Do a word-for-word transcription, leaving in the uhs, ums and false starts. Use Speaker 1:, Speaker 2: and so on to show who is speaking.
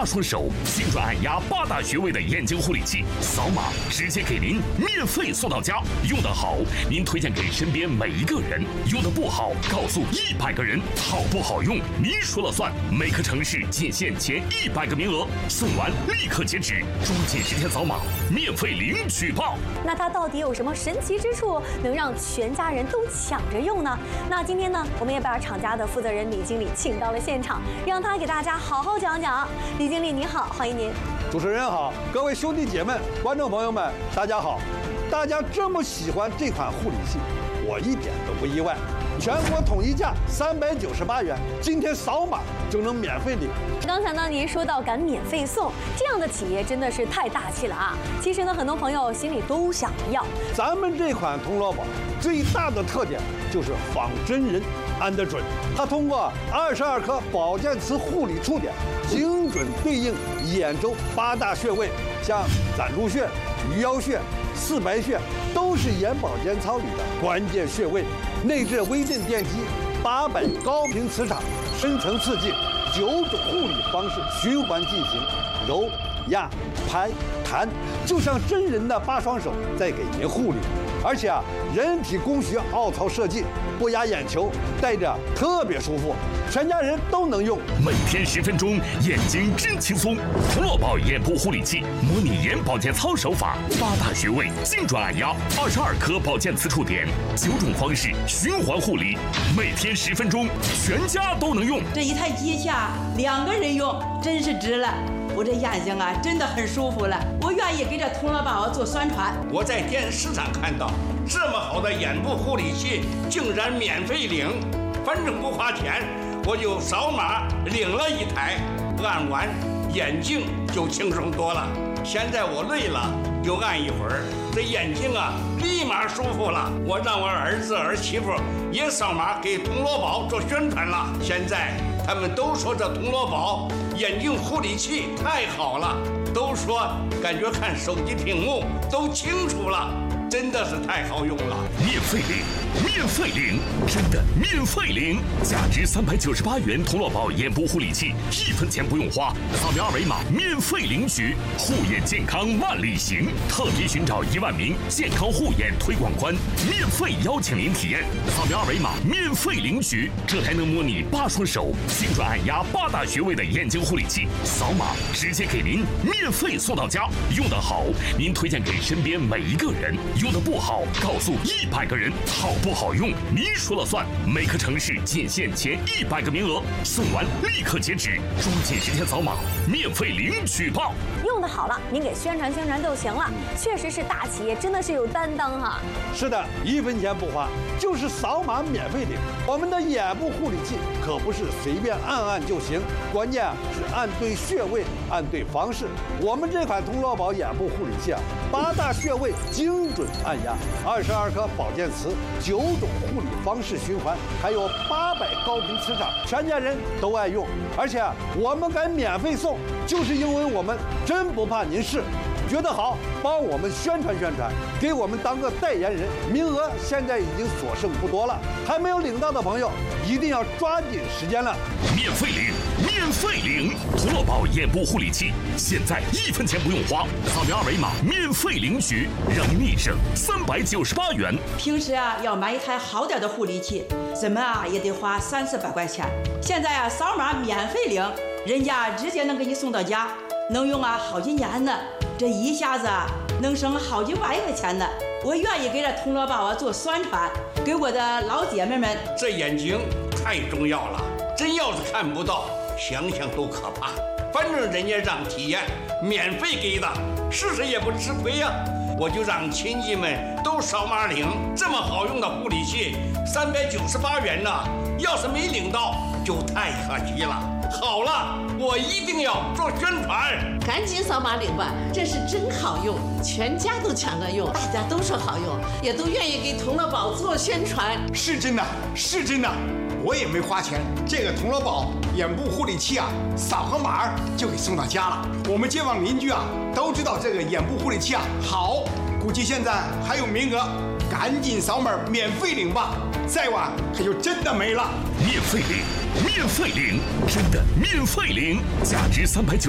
Speaker 1: 八双手，精准按压八大穴位的眼睛护理器，扫码直接给您免费送到家。用得好，您推荐给身边每一个人；用得不好，告诉一百个人。好不好用，您说了算。每个城市仅限前一百个名额，送完立刻截止，抓紧时间扫码，免费领取报。
Speaker 2: 那它到底有什么神奇之处，能让全家人都抢着用呢？那今天呢，我们也把厂家的负责人李经理请到了现场，让他给大家好好讲讲。李经理您好，欢迎您。
Speaker 3: 主持人好，各位兄弟姐妹、观众朋友们，大家好。大家这么喜欢这款护理器，我一点都不意外。全国统一价三百九十八元，今天扫码就能免费领。
Speaker 2: 刚才呢，您说到敢免费送，这样的企业真的是太大气了啊！其实呢，很多朋友心里都想要。
Speaker 3: 咱们这款铜锣宝最大的特点就是仿真人，按得准。它通过二十二颗保健瓷护理触点，精准对应眼周八大穴位，像攒竹穴、鱼腰穴、四白穴，都是眼保健操里的关键穴位。内置微震电机，八百高频磁场，深层刺激，九种护理方式循环进行，揉、压、拍、弹，就像真人的八双手在给您护理。而且啊，人体工学凹槽设计，不压眼球，戴着特别舒服，全家人都能用。
Speaker 1: 每天十分钟，眼睛真轻松。铜锣宝眼部护理器，模拟眼保健操手法，八大穴位精准按压，二十二颗保健磁触点，九种方式循环护理，每天十分钟，全家都能用。
Speaker 4: 这一台机下两个人用，真是值了。我这眼睛啊，真的很舒服了。我愿意给这铜锣宝做宣传。
Speaker 5: 我在电视上看到这么好的眼部护理器，竟然免费领，反正不花钱，我就扫码领了一台。按完眼睛就轻松多了。现在我累了，就按一会儿，这眼睛啊立马舒服了。我让我儿子儿媳妇也扫码给铜锣宝做宣传了。现在他们都说这铜锣宝眼睛护理器太好了，都说感觉看手机屏幕都清楚了，真的是太好用了。
Speaker 1: 免费领，免费领，真的免费领！价值三百九十八元铜锣宝眼部护理器，一分钱不用花，扫描二维码免费领取。护眼健康万里行，特别寻找一万名健康护眼推广官，免费邀请您体验。扫描二维码免费领取这台能模拟八双手、精准按压八大穴位的眼睛护理器，扫码直接给您免费送到家。用得好，您推荐给身边每一个人；用得不好，告诉一百个人。好不好用，您说了算。每个城市仅限前一百个名额，送完立刻截止，抓紧时间扫码，免费领取报。
Speaker 2: 用得好了，您给宣传宣传就行了。确实是大企业，真的是有担当哈。
Speaker 3: 是的，一分钱不花，就是扫码免费领。我们的眼部护理器可不是随便按按就行，关键啊是按对穴位，按对方式。我们这款铜锣宝眼部护理器啊，八大穴位精准按压，二十二颗保健瓷，九种护理方式循环，还有八百高频磁场，全家人都爱用。而且啊，我们敢免费送，就是因为我们真不怕您试。觉得好，帮我们宣传宣传，给我们当个代言人。名额现在已经所剩不多了，还没有领到的朋友一定要抓紧时间了。
Speaker 1: 免费领，免费领！铜锣宝眼部护理器，现在一分钱不用花，扫描二维码免费领取，让您立省三百九十八元。
Speaker 4: 平时啊，要买一台好点的护理器，怎么啊也得花三四百块钱。现在啊，扫码免费领，人家直接能给你送到家，能用啊好几年呢。这一下子啊，能省好几万块钱呢。我愿意给这铜锣宝啊做宣传，给我的老姐妹们。
Speaker 5: 这眼睛太重要了，真要是看不到，想想都可怕。反正人家让体验，免费给的，试试也不吃亏呀、啊。我就让亲戚们都扫码领，这么好用的护理器，三百九十八元呢。要是没领到，就太可惜了。好了，我一定要做宣传，
Speaker 6: 赶紧扫码领吧，这是真好用，全家都抢着用，大家都说好用，也都愿意给铜锣宝做宣传。
Speaker 7: 是真的，是真的，我也没花钱，这个铜锣宝眼部护理器啊，扫个码就给送到家了。我们街坊邻居啊都知道这个眼部护理器啊好，估计现在还有名额，赶紧扫码免费领吧，再晚可就真的没了。
Speaker 1: 免费领，免费领，真的免费领，价值三百九。